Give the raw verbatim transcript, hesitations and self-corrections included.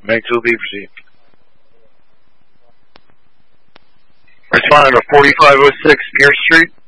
Mansfield B, proceed. Responding to forty-five oh six Pierce Street.